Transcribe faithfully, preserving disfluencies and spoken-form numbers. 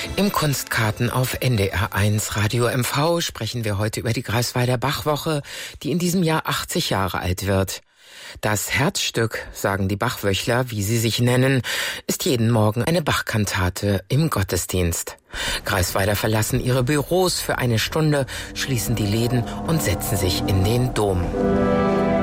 Im Kunstkarten auf N D R eins Radio M V sprechen wir heute über die Greifswalder Bachwoche, die in diesem Jahr achtzig Jahre alt wird. Das Herzstück, sagen die Bachwöchler, wie sie sich nennen, ist jeden Morgen eine Bachkantate im Gottesdienst. Greifswalder verlassen ihre Büros für eine Stunde, schließen die Läden und setzen sich in den Dom.